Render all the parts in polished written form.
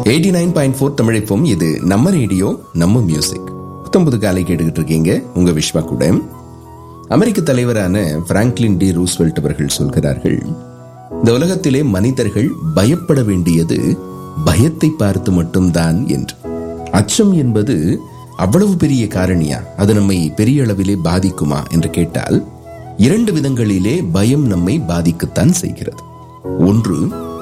89.4 தமிழைப்போம். இது நம்ம ரேடியோ, நம்ம மியூசிக். 19 காலை கேட்டுக்கிட்டு இருக்கீங்க. உங்க விஸ்வா கூட. அமெரிக்க தலைவரான பிராங்க்லின் டி ரூஸ்வெல்ட் அவர்கள் சொல்கிறார்கள், இந்த உலகத்திலே மனிதர்கள் பயப்பட வேண்டியது பயத்தை பார்த்து மட்டும்தான் என்று. அச்சம் என்பது அவ்வளவு பெரிய காரணியா? அது நம்மை பெரிய அளவிலே பாதிக்குமா என்று கேட்டால், 2 விதங்களிலே பயம் நம்மை பாதிக்கத்தான் செய்கிறது. ஒன்று,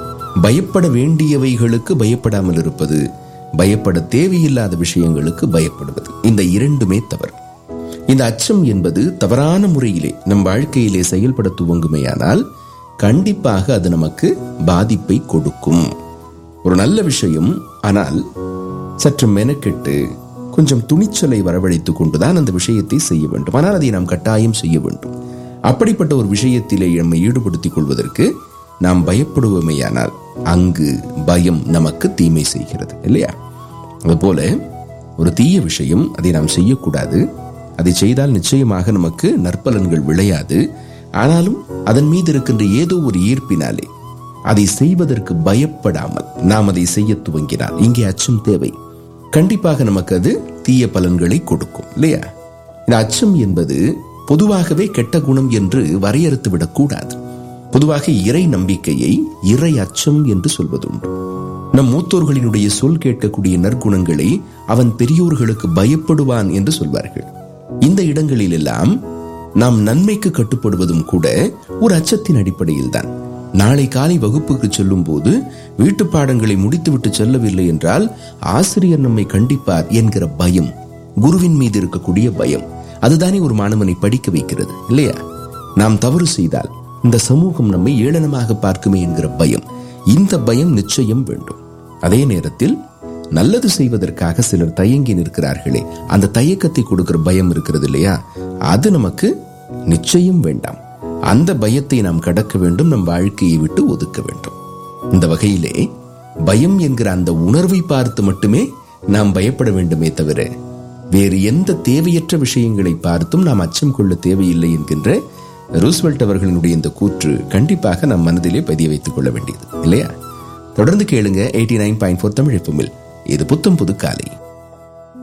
பயப்பட வேண்டியவைகளுக்கு பயப்படாமல் இருப்பது, பயப்பட தேவையில்லாத விஷயங்களுக்கு பயப்படுவது. இந்த 2மே தவறு. இந்த அச்சம் என்பது தவறான முறையிலே நம் வாழ்க்கையிலே செயல்பட துவங்குமையானால் கண்டிப்பாக அது நமக்கு பாதிப்பை கொடுக்கும். ஒரு நல்ல விஷயம், ஆனால் சற்று மெனக்கெட்டு கொஞ்சம் துணிச்சலை வரவழைத்துக் கொண்டுதான் அந்த விஷயத்தை செய்ய வேண்டும். ஆனால் அதை நாம் கட்டாயம் செய்ய வேண்டும். அப்படிப்பட்ட ஒரு விஷயத்திலே நம்மை ஈடுபடுத்திக் கொள்வதற்கு நாம் பயப்படுவோமேயானால் அங்கு பயம் நமக்கு தீமை செய்கிறது, இல்லையா? அதுபோல ஒரு தீய விஷயம், அதை நாம் செய்யக்கூடாது. அதை செய்தால் நிச்சயமாக நமக்கு நற்பலன்கள் விளையாது. ஆனாலும் அதன் மீது இருக்கின்ற ஏதோ ஒரு ஈர்ப்பினாலே அதை செய்வதற்கு பயப்படாமல் நாம் அதை செய்ய துவங்கினால், இங்கே அச்சம் தேவை. கண்டிப்பாக நமக்கு அது தீய பலன்களை கொடுக்கும், இல்லையா? இந்த அச்சம் என்பது பொதுவாகவே கெட்ட குணம் என்று வரையறுத்து விடக்கூடாது. பொதுவாக இறை நம்பிக்கையை இறை அச்சம் என்று சொல்வதுண்டு. நம் மூத்தோர்களினுடைய சொல் கேட்கக்கூடிய நற்குணங்களை அவன் பெரியோர்களுக்கு பயப்படுவான் என்று சொல்வார்கள். இந்த இடங்களில் எல்லாம் நாம் நன்மைக்கு கட்டுப்படுவதும் கூட ஒரு அச்சத்தின் அடிப்படையில் தான். நாளை காலை வகுப்புக்கு செல்லும் போது வீட்டு பாடங்களை முடித்துவிட்டு செல்லவில்லை என்றால் ஆசிரியர் நம்மை கண்டிப்பார் என்கிற பயம், குருவின் மீது இருக்கக்கூடிய பயம், அதுதானே ஒரு மாணவனை படிக்க வைக்கிறது, இல்லையா? நாம் தவறு செய்தால் இந்த சமூகம் நம்மை ஏளனமாக பார்க்குமே என்கிற பயம், இந்த பயம் நிச்சயம் வேண்டும். அதே நேரத்தில் நல்லது செய்வதற்காக சிலர் தயங்கி நிற்கிறார்களே, அந்த தயக்கத்தை கொடுக்கிற பயம் இருக்கிறது, இல்லையா? அது நமக்கு நிச்சயம் வேண்டாம். அந்த பயத்தை நாம் கடக்க வேண்டும், நம் வாழ்க்கையை விட்டு ஒதுக்க வேண்டும். இந்த வகையிலே பயம் என்கிற அந்த உணர்வை பார்த்து மட்டுமே நாம் பயப்பட வேண்டுமே தவிர வேறு எந்த தேவையற்ற விஷயங்களை பார்த்தும் நாம் அச்சம் கொள்ள தேவையில்லை என்கின்ற ரூஸ்வெல்ட் அவர்களினுடைய இந்த கூற்று கண்டிப்பாக நம் மனதிலே பதிய வைத்துக் கொள்ள வேண்டியது, இல்லையா? தொடர்ந்து கேளுங்க 89.4 தமிழ் FM. இது புத்தம் புது காலை.